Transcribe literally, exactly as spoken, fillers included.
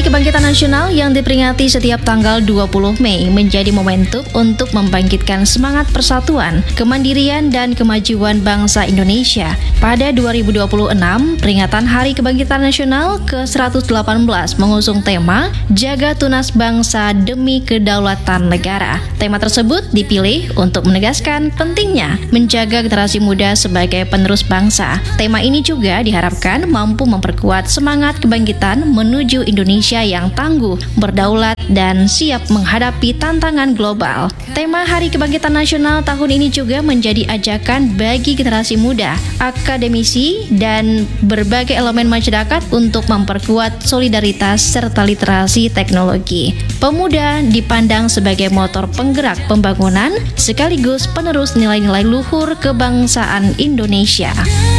Kebangkitan Nasional yang diperingati setiap tanggal dua puluh Mei menjadi momentum untuk membangkitkan semangat persatuan, kemandirian, dan kemajuan bangsa Indonesia. Pada dua ribu dua puluh enam, peringatan Hari Kebangkitan Nasional ke seratus delapan belas mengusung tema Jaga Tunas Bangsa Demi Kedaulatan Negara. Tema tersebut dipilih untuk menegaskan pentingnya menjaga generasi muda sebagai penerus bangsa. Tema ini juga diharapkan mampu memperkuat semangat kebangkitan menuju Indonesia yang tangguh, berdaulat, dan siap menghadapi tantangan global. Tema Hari Kebangkitan Nasional tahun ini juga menjadi ajakan bagi generasi muda, akademisi, dan berbagai elemen masyarakat untuk memperkuat solidaritas serta literasi teknologi. Pemuda dipandang sebagai motor penggerak pembangunan sekaligus penerus nilai-nilai luhur kebangsaan Indonesia.